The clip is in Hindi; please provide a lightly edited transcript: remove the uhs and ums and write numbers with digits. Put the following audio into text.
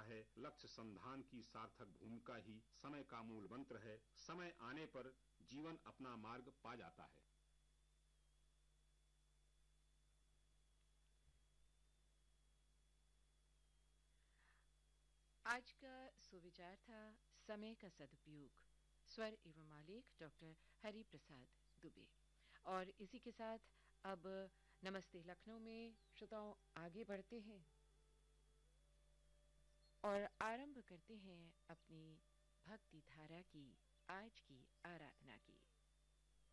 है। लक्ष्य संधान की सार्थक भूमिका ही समय का मूल मंत्र है। समय आने पर जीवन अपना मार्ग पा जाता है। आज का सुविचार था समय का सदुपयोग। स्वर एवं आलेख डॉक्टर हरि प्रसाद दुबे। और इसी के साथ अब नमस्ते लखनऊ में श्रोताओं आगे बढ़ते हैं और आरंभ करते हैं अपनी भक्ति धारा की आज की आराधना की।